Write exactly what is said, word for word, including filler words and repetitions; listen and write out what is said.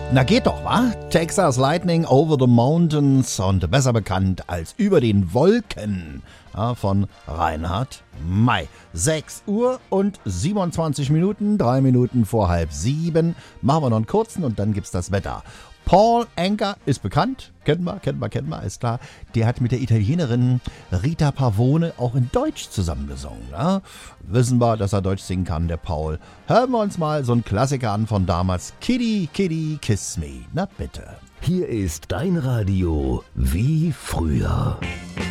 Na geht doch, wa? Texas Lightning Over the Mountains und besser bekannt als Über den Wolken, ja, von Reinhard May. sechs Uhr und siebenundzwanzig Minuten, drei Minuten vor halb sieben. Machen wir noch einen kurzen und dann gibt's das Wetter. Paul Anka ist bekannt, kennen wir, kennen wir, kennen wir, ist klar. Der hat mit der Italienerin Rita Pavone auch in Deutsch zusammengesungen. Ja? Wissen wir, dass er Deutsch singen kann, der Paul. Hören wir uns mal so einen Klassiker an von damals. Kitty, Kitty, Kiss Me. Na bitte. Hier ist dein Radio wie früher.